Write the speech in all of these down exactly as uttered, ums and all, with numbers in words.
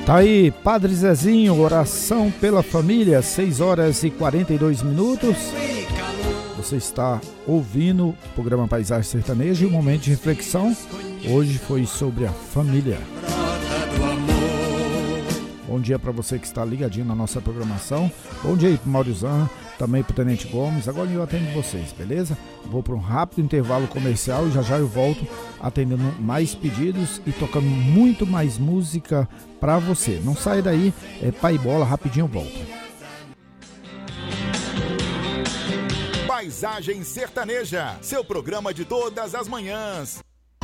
Tá aí, Padre Zezinho, oração pela família, seis horas e quarenta e dois minutos. Você está ouvindo o programa Paisagem Sertaneja e o momento de reflexão hoje foi sobre a família. Bom dia para você que está ligadinho na nossa programação. Bom dia aí pro Maurizão, também pro Tenente Gomes. Agora eu atendo vocês, beleza? Vou para um rápido intervalo comercial e já já eu volto atendendo mais pedidos e tocando muito mais música para você. Não sai daí, é pai bola, rapidinho eu volto. Paisagem Sertaneja, seu programa de todas as manhãs.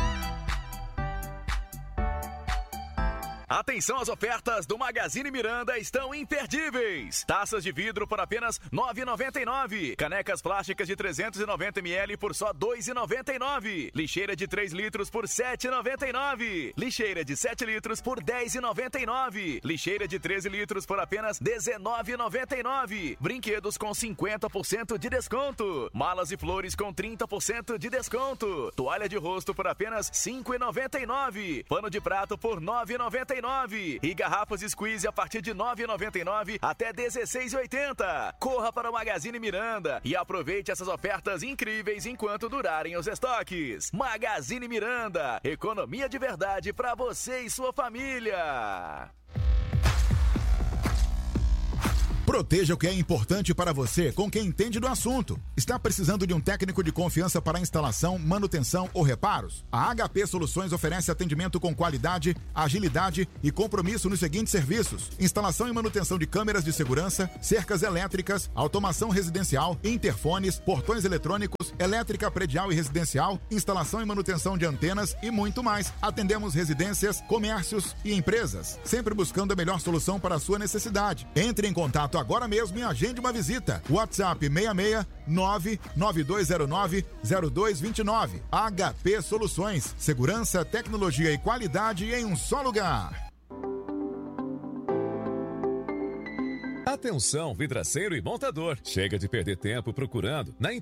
Atenção, as ofertas do Magazine Miranda estão imperdíveis. Taças de vidro por apenas nove reais e noventa e nove centavos. Canecas plásticas de trezentos e noventa mililitros por só dois reais e noventa e nove centavos. Lixeira de três litros por sete reais e noventa e nove centavos. Lixeira de sete litros por dez reais e noventa e nove centavos. Lixeira de treze litros por apenas dezenove reais e noventa e nove centavos. Brinquedos com cinquenta por cento de desconto. Malas e flores com trinta por cento de desconto. Toalha de rosto por apenas cinco reais e noventa e nove centavos. Pano de prato por nove reais e noventa e nove centavos. E garrafas Squeeze a partir de nove reais e noventa e nove centavos até dezesseis reais e oitenta centavos. Corra para o Magazine Miranda e aproveite essas ofertas incríveis enquanto durarem os estoques. Magazine Miranda, economia de verdade para você e sua família. Proteja o que é importante para você com quem entende do assunto. Está precisando de um técnico de confiança para instalação, manutenção ou reparos? A H P Soluções oferece atendimento com qualidade, agilidade e compromisso nos seguintes serviços: instalação e manutenção de câmeras de segurança, cercas elétricas, automação residencial, interfones, portões eletrônicos, elétrica predial e residencial, instalação e manutenção de antenas e muito mais. Atendemos residências, comércios e empresas, sempre buscando a melhor solução para a sua necessidade. Entre em contato agora mesmo e agende uma visita. WhatsApp seis seis nove nove dois zero nove zero dois dois nove. H P Soluções. Segurança, tecnologia e qualidade em um só lugar. Atenção, vidraceiro e montador. Chega de perder tempo procurando na